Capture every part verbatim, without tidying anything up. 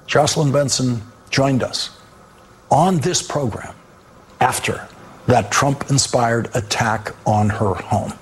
Jocelyn Benson joined us on this program after that Trump-inspired attack on her home.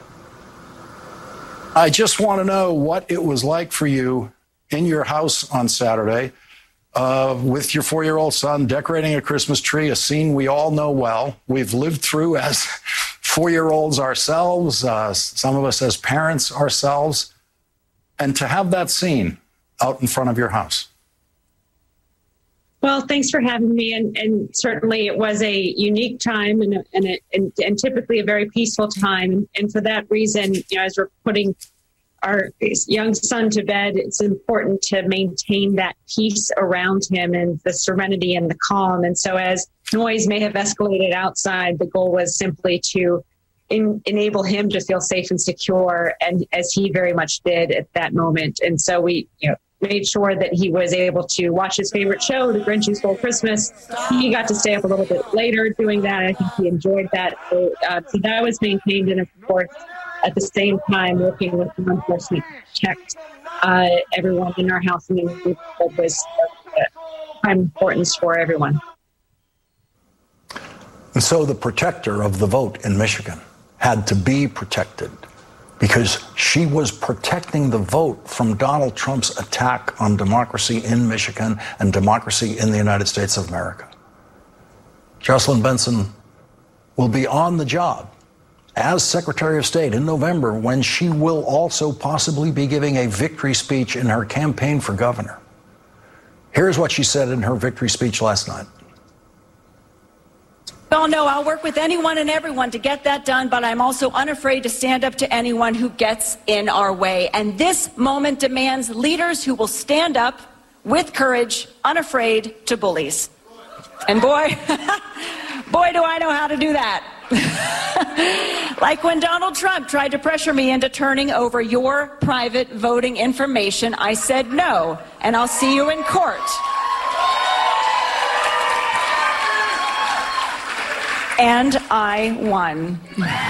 I just want to know what it was like for you in your house on Saturday uh, with your four-year-old son decorating a Christmas tree, a scene we all know well. We've lived through as four-year-olds ourselves, uh, some of us as parents ourselves, and to have that scene out in front of your house. Well, thanks for having me. And, and certainly it was a unique time and, and, a, and, and typically a very peaceful time. And for that reason, you know, as we're putting our young son to bed, it's important to maintain that peace around him and the serenity and the calm. And so as noise may have escalated outside, the goal was simply to in, enable him to feel safe and secure, and as he very much did at that moment. And so we, you know, made sure that he was able to watch his favorite show, The Grinch Who Stole Christmas. He got to stay up a little bit later doing that. I think he enjoyed that. So, uh, so that was maintained. And of course, at the same time, working with law enforcement to protect uh, everyone in our house. I mean, that was of prime importance for everyone. And so the protector of the vote in Michigan had to be protected, because she was protecting the vote from Donald Trump's attack on democracy in Michigan and democracy in the United States of America. Jocelyn Benson will be on the job as Secretary of State in November, when she will also possibly be giving a victory speech in her campaign for governor. Here's what she said in her victory speech last night. We all know I'll work with anyone and everyone to get that done, but I'm also unafraid to stand up to anyone who gets in our way. And this moment demands leaders who will stand up with courage, unafraid to bullies. And boy, boy, do I know how to do that. Like when Donald Trump tried to pressure me into turning over your private voting information, I said no, and I'll see you in court. And I won.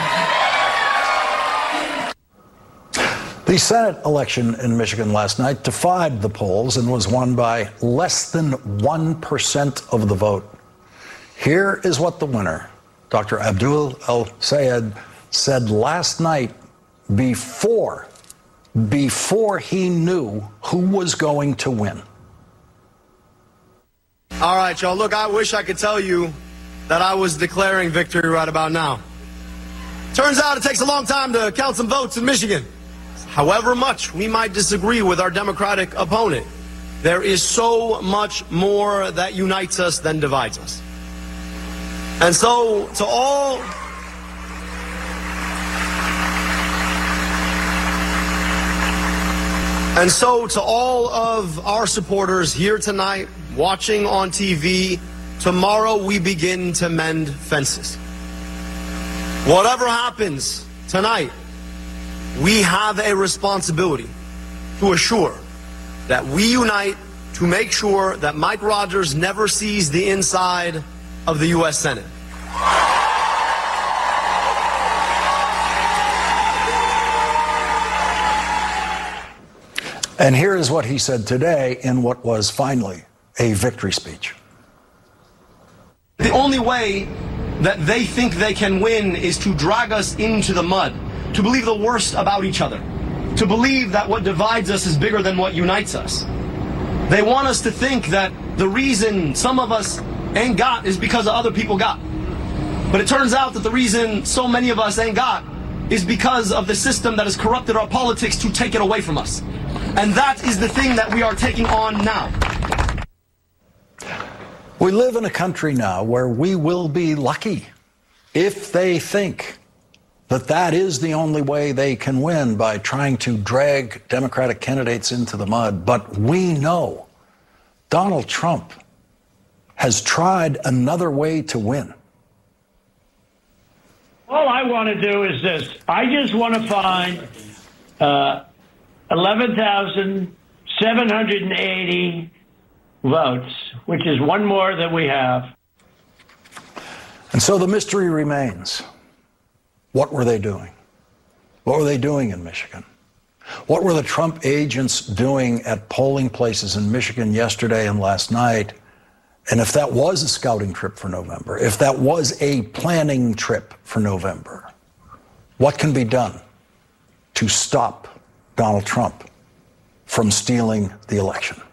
The Senate election in Michigan last night defied the polls and was won by less than one percent of the vote. Here is what the winner, Doctor Abdul El-Sayed, said last night before, before he knew who was going to win. All right, y'all. Look, I wish I could tell you that I was declaring victory right about now. Turns out it takes a long time to count some votes in Michigan. However much we might disagree with our Democratic opponent, there is so much more that unites us than divides us. And so, to all and so to all of our supporters here tonight, watching on T V, tomorrow we begin to mend fences. Whatever happens tonight, we have a responsibility to assure that we unite to make sure that Mike Rogers never sees the inside of the U S Senate. And here is what he said today in what was finally a victory speech. The only way that they think they can win is to drag us into the mud, to believe the worst about each other, to believe that what divides us is bigger than what unites us. They want us to think that the reason some of us ain't got is because of other people got. But it turns out that the reason so many of us ain't got is because of the system that has corrupted our politics to take it away from us. And that is the thing that we are taking on now. We live in a country now where we will be lucky if they think that that is the only way they can win, by trying to drag Democratic candidates into the mud. But we know Donald Trump has tried another way to win. All I want to do is this. I just want to find uh, eleven thousand seven hundred eighty votes, which is one more than we have. And so the mystery remains. What were they doing? What were they doing in Michigan? What were the Trump agents doing at polling places in Michigan yesterday and last night? And if that was a scouting trip for November, if that was a planning trip for November, what can be done to stop Donald Trump from stealing the election?